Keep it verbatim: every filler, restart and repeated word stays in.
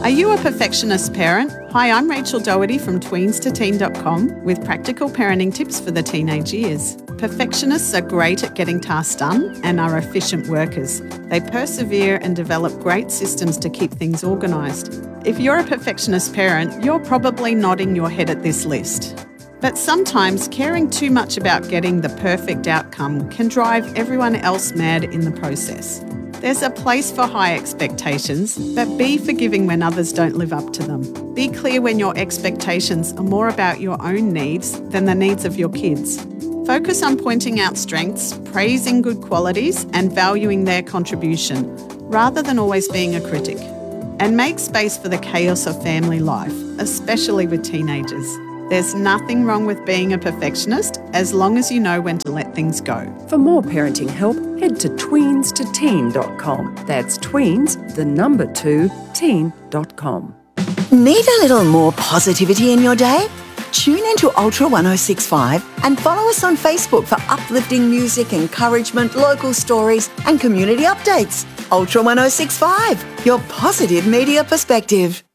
Are you a perfectionist parent? Hi, I'm Rachel Doherty from tweens to teen dot com with practical parenting tips for the teenage years. Perfectionists are great at getting tasks done and are efficient workers. They persevere and develop great systems to keep things organised. If you're a perfectionist parent, you're probably nodding your head at this list. But sometimes caring too much about getting the perfect outcome can drive everyone else mad in the process. There's a place for high expectations, but be forgiving when others don't live up to them. Be clear when your expectations are more about your own needs than the needs of your kids. Focus on pointing out strengths, praising good qualities, and valuing their contribution, rather than always being a critic. And make space for the chaos of family life, especially with teenagers. There's nothing wrong with being a perfectionist as long as you know when to let things go. For more parenting help, head to tweens to teen dot com. That's tweens, the number two, teen dot com. Need a little more positivity in your day? Tune into Ultra one oh six point five and follow us on Facebook for uplifting music, encouragement, local stories and community updates. Ultra one oh six point five, your positive media perspective.